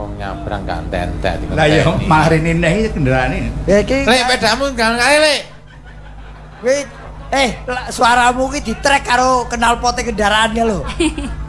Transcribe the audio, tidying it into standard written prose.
nyabrang gak entek-entek. Lah ya marine neh kendaraane. Iki Lek pedamu gak kae Lek. Wih, suaramu ki di track karo knalpote kendaraannya lho.